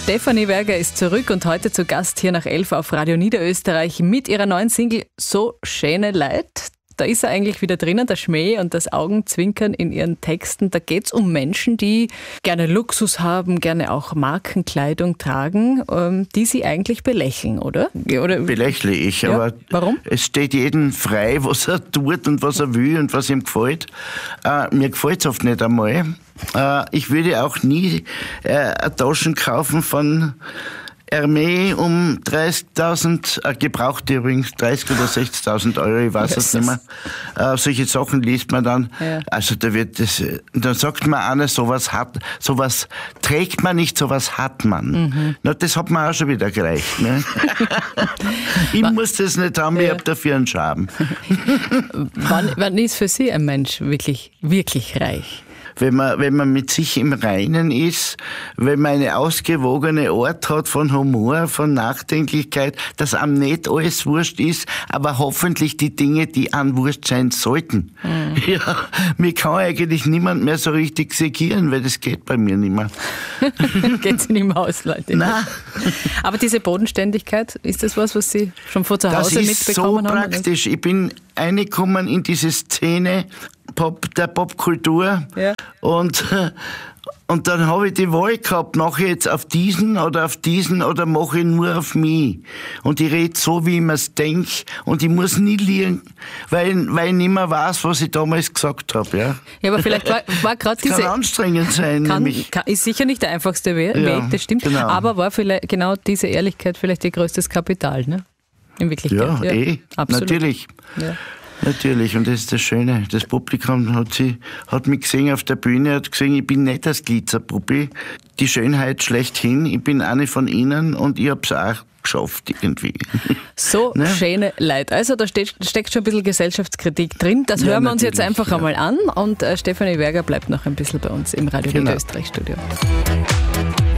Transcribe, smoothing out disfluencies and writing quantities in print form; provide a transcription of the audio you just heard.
Stefanie Werger ist zurück und heute zu Gast hier nach 11 auf Radio Niederösterreich mit ihrer neuen Single So schöne Leid. Da ist er eigentlich wieder drinnen, der Schmäh und das Augenzwinkern in ihren Texten. Da geht es um Menschen, die gerne Luxus haben, gerne auch Markenkleidung tragen, die sie eigentlich belächeln, oder? Belächle ich, ja, aber warum? Es steht jedem frei, was er tut und was er will und was ihm gefällt. Mir gefällt es oft nicht einmal. Ich würde auch nie Taschen kaufen von Hermès um 30.000, gebraucht übrigens, 30.000 oder 60.000 Euro, ich weiß es nicht mehr. Solche Sachen liest man dann. Ja. Also dann sagt man einer, sowas trägt man nicht, sowas hat man. Mhm. Na, das hat man auch schon wieder gereicht. Ne? Ich muss das nicht haben, ich habe dafür einen Schaden. Wann ist für Sie ein Mensch wirklich, wirklich reich? Wenn man mit sich im Reinen ist, wenn man eine ausgewogene Art hat von Humor, von Nachdenklichkeit, dass einem nicht alles wurscht ist, aber hoffentlich die Dinge, die einem wurscht sein sollten. Mhm. Ja, mir kann eigentlich niemand mehr so richtig segieren, weil das geht bei mir nicht mehr. Geht sie nicht mehr aus, Leute? Nein. Aber diese Bodenständigkeit, ist das was Sie schon vor zu Hause mitbekommen haben? Das ist so praktisch. Ich bin reingekommen in diese Szene der Popkultur. Ja. Und dann habe ich die Wahl gehabt, mache ich jetzt auf diesen oder mache ich nur auf mich. Und ich rede so, wie ich mir's denke. Und ich muss nie liegen, weil ich nicht mehr weiß, was ich damals gesagt habe. Ja, ja, aber vielleicht war gerade diese... Kann anstrengend sein. Ist sicher nicht der einfachste Weg, das stimmt. Genau. Aber war vielleicht genau diese Ehrlichkeit vielleicht ihr größtes Kapital, ne? In Wirklichkeit. Ja, absolut. Natürlich. Ja. Natürlich, und das ist das Schöne. Das Publikum hat mich gesehen auf der Bühne, hat gesehen, ich bin nicht das Glitzerpuppi, die Schönheit schlechthin, ich bin eine von ihnen und ich hab's auch geschafft irgendwie. So ne? Schöne Leid. Also da steckt schon ein bisschen Gesellschaftskritik drin. Das hören wir uns jetzt einfach einmal an und Stefanie Werger bleibt noch ein bisschen bei uns im Radio Niederösterreich Studio.